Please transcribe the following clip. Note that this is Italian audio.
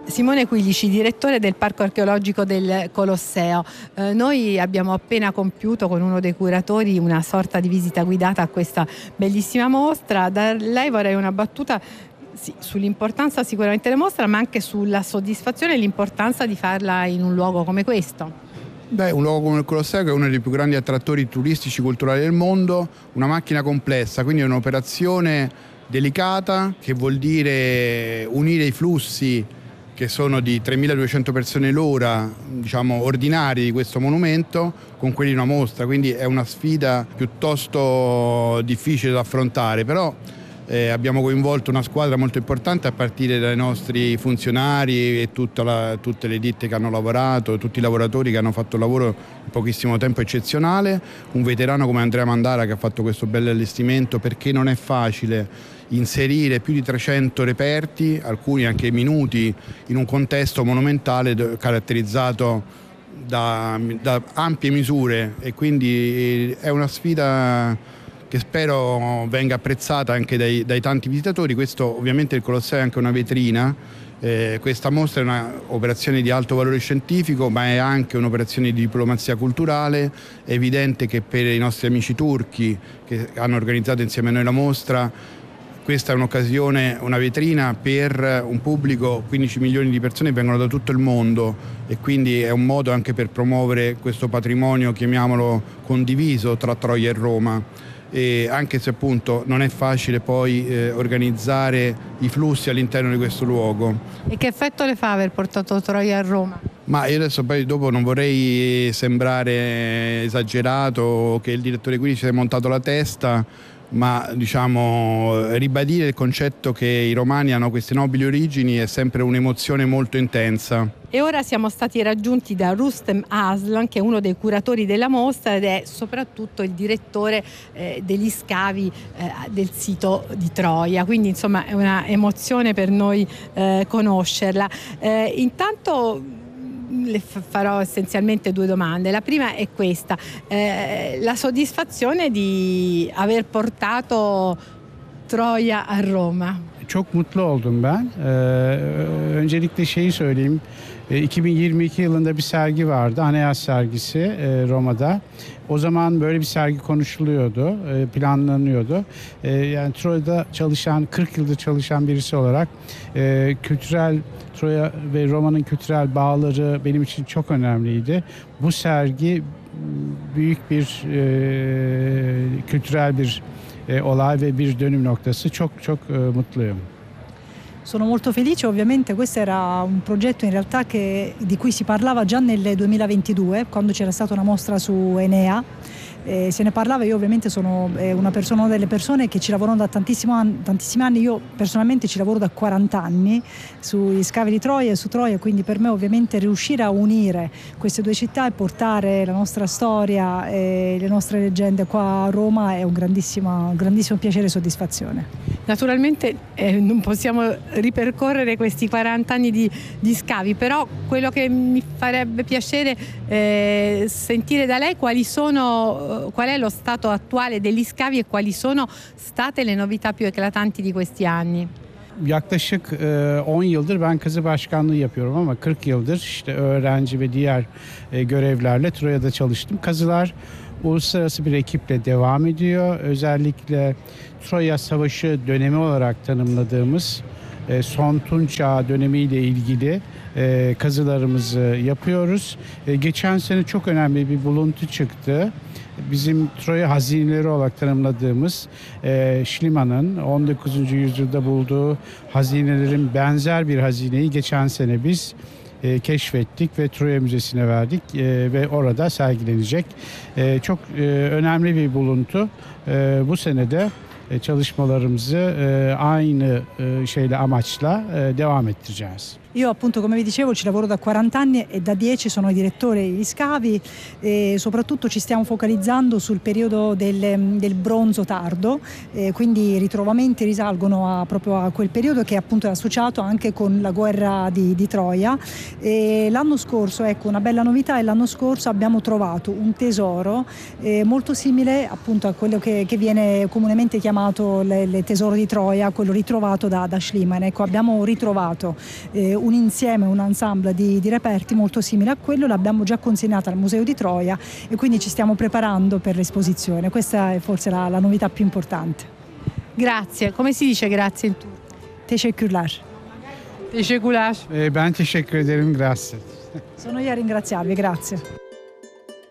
Simone Quilici, direttore del Parco Archeologico del Colosseo. Noi abbiamo appena compiuto con uno dei curatori una sorta di visita guidata a questa bellissima mostra. Da lei vorrei una battuta sull'importanza sicuramente della mostra, ma anche sulla soddisfazione e l'importanza di farla in un luogo come questo. Un luogo come il Colosseo, che è uno dei più grandi attrattori turistici culturali del mondo, una macchina complessa, quindi è un'operazione delicata che vuol dire unire i flussi che sono di 3.200 persone l'ora, diciamo ordinari di questo monumento, con quelli di una mostra, quindi è una sfida piuttosto difficile da affrontare, però abbiamo coinvolto una squadra molto importante a partire dai nostri funzionari e tutte le ditte che hanno lavorato, tutti i lavoratori che hanno fatto un lavoro in pochissimo tempo eccezionale, un veterano come Andrea Mandara che ha fatto questo bello allestimento, perché non è facile inserire più di 300 reperti, alcuni anche minuti, in un contesto monumentale caratterizzato da ampie misure, e quindi è una sfida che spero venga apprezzata anche dai tanti visitatori. Questo ovviamente il Colosseo è anche una vetrina, questa mostra è un'operazione di alto valore scientifico, ma è anche un'operazione di diplomazia culturale. È evidente che per i nostri amici turchi che hanno organizzato insieme a noi la mostra, questa è un'occasione, una vetrina per un pubblico, 15 milioni di persone che vengono da tutto il mondo, e quindi è un modo anche per promuovere questo patrimonio, chiamiamolo condiviso, tra Troia e Roma. E anche se appunto non è facile poi organizzare i flussi all'interno di questo luogo. E che effetto le fa aver portato Troia a Roma? Ma io adesso poi dopo non vorrei sembrare esagerato, che il direttore qui ci si è montato la testa, ma diciamo ribadire il concetto che i romani hanno queste nobili origini è sempre un'emozione molto intensa. E ora siamo stati raggiunti da Rustem Aslan, che è uno dei curatori della mostra ed è soprattutto il direttore degli scavi del sito di Troia, quindi insomma è una emozione per noi conoscerla. Intanto le farò essenzialmente due domande. La prima è questa: la soddisfazione di aver portato Troia a Roma. Çok mutlu oldum ben. Öncelikle şeyi söyleyeyim. 2022 yılında bir sergi vardı, Aeneas sergisi Roma'da. O zaman böyle bir sergi konuşuluyordu, planlanıyordu. Yani Troya'da çalışan, 40 yıldır çalışan birisi olarak kültürel Troya ve Roma'nın kültürel bağları benim için çok önemliydi. Bu sergi büyük bir kültürel bir olay ve bir dönüm noktası. Çok mutluyum. Sono molto felice, ovviamente questo era un progetto in realtà di cui si parlava già nel 2022, quando c'era stata una mostra su Enea. Se ne parlava. Io ovviamente sono una delle persone che ci lavorano da tantissimi anni. Io personalmente ci lavoro da 40 anni sui scavi di Troia e su Troia, quindi per me ovviamente riuscire a unire queste due città e portare la nostra storia e le nostre leggende qua a Roma è un grandissimo piacere e soddisfazione. Naturalmente non possiamo ripercorrere questi 40 anni di scavi, però quello che mi farebbe piacere sentire da lei qual è lo stato attuale degli scavi e quali sono state le novità più eclatanti di questi anni. Yaklaşık 10 yıldır ben kazı başkanlığı yapıyorum ama 40 yıldır işte öğrenci ve diğer görevlerle Troya'da çalıştım. Kazılar uluslararası bir ekiple devam ediyor. Özellikle Troya Savaşı dönemi olarak tanımladığımız Son Tunç Çağı dönemiyle ilgili kazılarımızı yapıyoruz. Geçen sene çok önemli bir buluntu çıktı. Bizim Troya hazineleri olarak tanımladığımız Schliemann'ın 19. yüzyılda bulduğu hazinelerin benzer bir hazineyi geçen sene biz keşfettik ve Troya Müzesi'ne verdik ve orada sergilenecek. Çok önemli bir buluntu. Bu sene de çalışmalarımızı aynı amaçla devam ettireceğiz. Io appunto, come vi dicevo, ci lavoro da 40 anni e da 10 sono direttore degli scavi e soprattutto ci stiamo focalizzando sul periodo del bronzo tardo, quindi i ritrovamenti risalgono proprio a quel periodo che appunto è associato anche con la guerra di Troia. E l'anno scorso, ecco, una bella novità, l'anno scorso abbiamo trovato un tesoro molto simile appunto a quello che viene comunemente chiamato chiamato le Tesoro di Troia, quello ritrovato da Schliemann. Ecco, abbiamo ritrovato un insieme, un ensemble di reperti molto simile a quello, l'abbiamo già consegnato al Museo di Troia e quindi ci stiamo preparando per l'esposizione. Questa è forse la novità più importante. Grazie. Come si dice grazie in turco? Teşekkürler. Teşekkürler. Ben teşekkür ederim. Grazie. Sono io a ringraziarvi, grazie.